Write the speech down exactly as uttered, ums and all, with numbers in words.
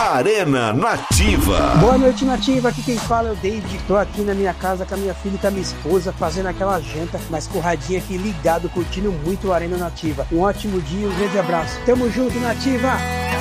Arena Nativa. Boa noite, Nativa. Aqui quem fala é o David. Tô aqui na minha casa com a minha filha e com a minha esposa, fazendo aquela janta, mas corradinha aqui, ligado, curtindo muito a Arena Nativa. Um ótimo dia, um grande abraço. Tamo junto, Nativa!